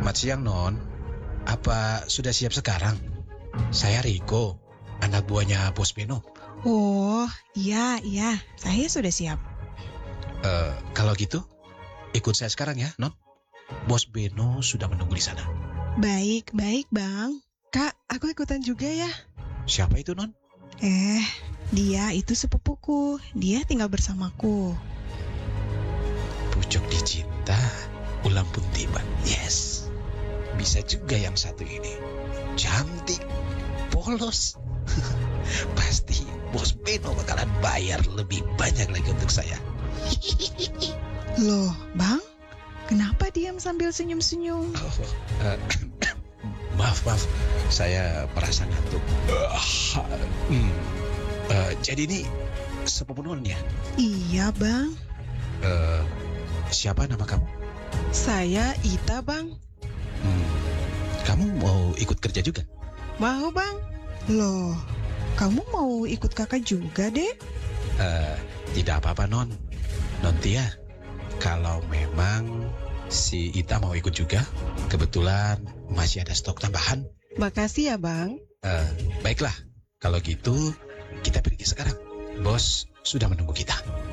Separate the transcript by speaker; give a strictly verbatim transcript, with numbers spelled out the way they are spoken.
Speaker 1: Selamat siang, Non. Apa sudah siap sekarang? Saya Riko, anak buahnya Bos Beno.
Speaker 2: Oh, iya, iya. Saya sudah siap.
Speaker 1: Eh, kalau gitu, ikut saya sekarang ya, Non. Bos Beno sudah menunggu di sana.
Speaker 2: Baik, baik, Bang.
Speaker 3: Kak, aku ikutan juga ya.
Speaker 1: Siapa itu, Non?
Speaker 2: Eh, dia itu sepupuku. Dia tinggal bersamaku.
Speaker 1: Pucuk dicinta, ulang pun tiba. Yes. Bisa juga yang satu ini. Cantik, polos. Pasti Bos Beno bakalan bayar lebih banyak lagi untuk saya.
Speaker 2: Loh, Bang? Kenapa diam sambil senyum-senyum?
Speaker 1: Oh, eh, maaf, maaf. Saya merasa ngantuk. Uh, hmm. Eh, jadi ini sepupu Non ya?
Speaker 2: Iya, Bang.
Speaker 1: Eh, siapa nama kamu?
Speaker 3: Saya Ita, Bang.
Speaker 1: Hmm, kamu mau ikut kerja juga?
Speaker 3: Mau, Bang?
Speaker 2: Loh, kamu mau ikut kakak juga, Dek?
Speaker 1: Eh, tidak apa-apa, Non. Non Tia, kalau memang si Ita mau ikut juga, kebetulan masih ada stok tambahan.
Speaker 3: Makasih ya, Bang.
Speaker 1: Eh, baiklah, kalau gitu kita pergi sekarang. Bos sudah menunggu kita.